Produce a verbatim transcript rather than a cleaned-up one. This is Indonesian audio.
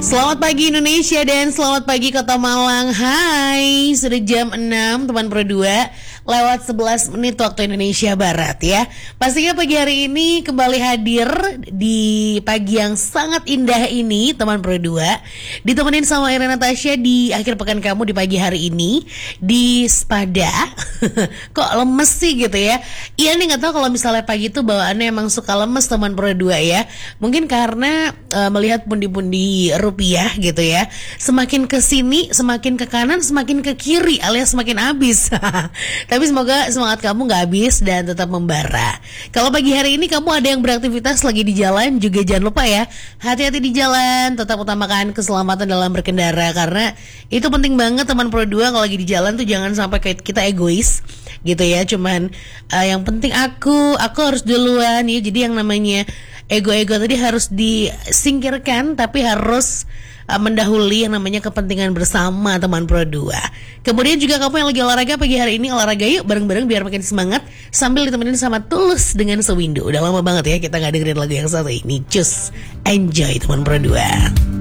Selamat pagi Indonesia dan selamat pagi Kota Malang. Hai, sudah jam enam teman Pro dua lewat sebelas menit waktu Indonesia Barat ya. Pastinya pagi hari ini kembali hadir di pagi yang sangat indah ini teman Pro dua, ditemenin sama Irena Natasha di akhir pekan kamu di pagi hari ini di Spada. Kok lemes sih gitu ya? Iya nih, gak tahu kalau misalnya pagi itu bawaannya emang suka lemes teman Pro dua ya. Mungkin karena uh, melihat pundi-pundi rupiah gitu ya, semakin ke sini semakin ke kanan semakin ke kiri alias semakin habis. Tapi semoga semangat kamu gak habis dan tetap membara. Kalau pagi hari ini kamu ada yang beraktivitas lagi di jalan, juga jangan lupa ya, hati-hati di jalan, tetap utamakan keselamatan dalam berkendara, karena itu penting banget teman Pro dua. Kalau lagi di jalan tuh jangan sampai kayak kita egois gitu ya, cuman uh, yang penting aku aku harus duluan ya. Jadi yang namanya ego-ego tadi harus disingkirkan, tapi harus uh, mendahului yang namanya kepentingan bersama teman Pro dua. Kemudian juga kamu yang lagi olahraga pagi hari ini, olahraga yuk bareng-bareng biar makin semangat sambil ditemenin sama Tulus dengan Sewindu. Udah lama banget ya kita gak dengerin lagu yang satu ini. Just enjoy teman Pro dua.